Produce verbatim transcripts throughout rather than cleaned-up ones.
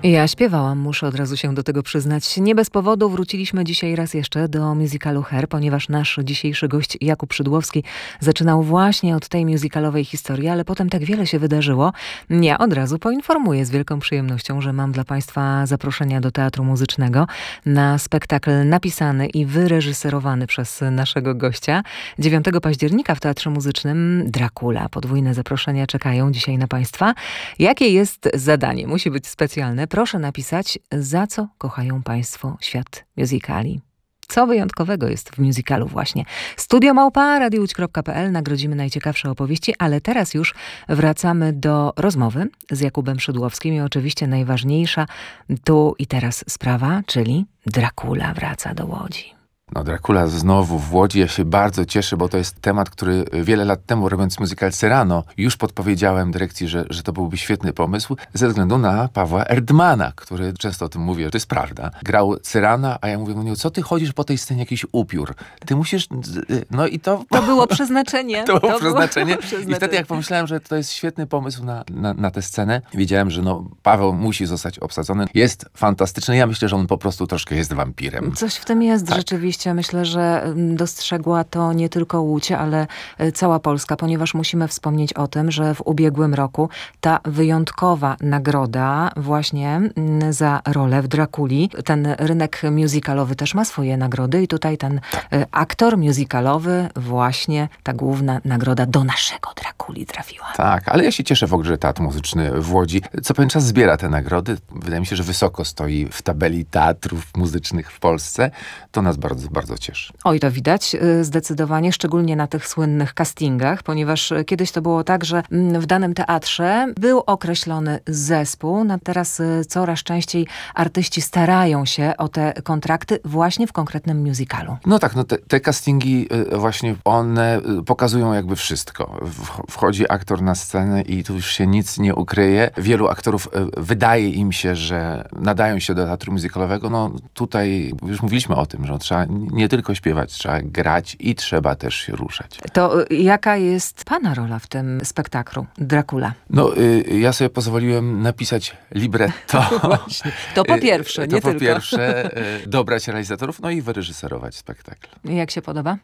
Ja śpiewałam, muszę od razu się do tego przyznać. Nie bez powodu wróciliśmy dzisiaj raz jeszcze do musicalu Hair, ponieważ nasz dzisiejszy gość Jakub Szydłowski zaczynał właśnie od tej musicalowej historii, ale potem tak wiele się wydarzyło. Ja od razu poinformuję z wielką przyjemnością, że mam dla Państwa zaproszenia do Teatru Muzycznego na spektakl napisany i wyreżyserowany przez naszego gościa. dziewiątego października w Teatrze Muzycznym Dracula. Podwójne zaproszenia czekają dzisiaj na Państwa. Jakie jest zadanie? Musi być specjalne. Proszę napisać, za co kochają Państwo świat musicali. Co wyjątkowego jest w musicalu właśnie. Studio małpa radio łódź kropka pe el. Nagrodzimy najciekawsze opowieści, ale teraz już wracamy do rozmowy z Jakubem Szydłowskim i oczywiście najważniejsza tu i teraz sprawa, czyli Dracula wraca do Łodzi. No, Dracula znowu w Łodzi. Ja się bardzo cieszę, bo to jest temat, który wiele lat temu, robiąc musical Cyrano, już podpowiedziałem dyrekcji, że, że to byłby świetny pomysł, ze względu na Pawła Erdmana, który, często o tym mówię, to jest prawda, grał Cyrana, a ja mówię, no co ty chodzisz po tej scenie, jakiś upiór? Ty musisz... No i to... To było przeznaczenie. To było to przeznaczenie. Było przeznaczenie. I wtedy jak pomyślałem, że to jest świetny pomysł na, na, na tę scenę, wiedziałem, że no, Paweł musi zostać obsadzony. Jest fantastyczny. Ja myślę, że on po prostu troszkę jest wampirem. Coś w tym jest tak. rzeczywiście. Myślę, że dostrzegła to nie tylko Łódź, ale cała Polska, ponieważ musimy wspomnieć o tym, że w ubiegłym roku ta wyjątkowa nagroda właśnie za rolę w Drakuli, ten rynek musicalowy też ma swoje nagrody i tutaj ten aktor musicalowy, właśnie ta główna nagroda do naszego Drakuli trafiła. Tak, ale ja się cieszę w ogóle, że Teatr Muzyczny w Łodzi co pewien czas zbiera te nagrody. Wydaje mi się, że wysoko stoi w tabeli teatrów muzycznych w Polsce. To nas bardzo, bardzo cieszy. Oj, to widać zdecydowanie, szczególnie na tych słynnych castingach, ponieważ kiedyś to było tak, że w danym teatrze był określony zespół, no teraz coraz częściej artyści starają się o te kontrakty właśnie w konkretnym musicalu. No tak, no te, te castingi właśnie, one pokazują jakby wszystko. Wchodzi aktor na scenę i tu już się nic nie ukryje. Wielu aktorów wydaje im się, że nadają się do teatru musicalowego. No tutaj już mówiliśmy o tym, że trzeba nie tylko śpiewać, trzeba grać i trzeba też się ruszać. To jaka jest pana rola w tym spektaklu Dracula? No, y, ja sobie pozwoliłem napisać libretto. Właśnie. To po pierwsze, to nie po tylko. pierwsze, y, dobrać realizatorów, no i wyreżyserować spektakl. Jak się podoba?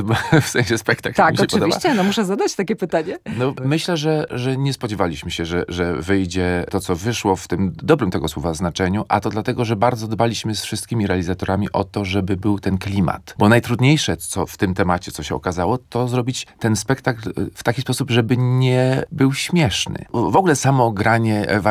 W sensie spektakl Tak, mi się oczywiście, podoba. no muszę zadać takie pytanie. No, myślę, że, że nie spodziewaliśmy się, że, że wyjdzie to, co wyszło w tym dobrym tego słowa znaczeniu, a to dlatego, że bardzo dbaliśmy z wszystkimi realizatorami o to, żeby był ten klimat. Bo najtrudniejsze, co w tym temacie, co się okazało, to zrobić ten spektakl w taki sposób, żeby nie był śmieszny. W ogóle samo granie